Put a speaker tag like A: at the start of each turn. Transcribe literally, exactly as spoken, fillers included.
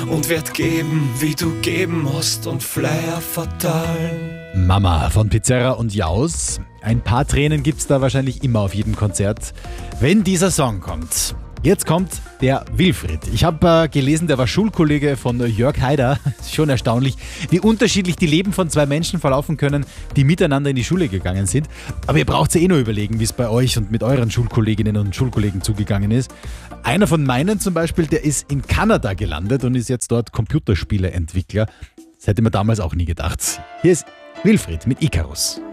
A: und werd geben, wie du geben musst und Flair verteilen.
B: Mama von Pizzerra und Jaus. Ein paar Tränen gibt's da wahrscheinlich immer auf jedem Konzert, wenn dieser Song kommt. Jetzt kommt der Wilfried. Ich habe äh, gelesen, der war Schulkollege von Jörg Haider. Schon erstaunlich, wie unterschiedlich die Leben von zwei Menschen verlaufen können, die miteinander in die Schule gegangen sind. Aber ihr braucht ja eh nur überlegen, wie es bei euch und mit euren Schulkolleginnen und Schulkollegen zugegangen ist. Einer von meinen zum Beispiel, der ist in Kanada gelandet und ist jetzt dort Computerspieleentwickler. Das hätte man damals auch nie gedacht. Hier ist Wilfried mit Icarus.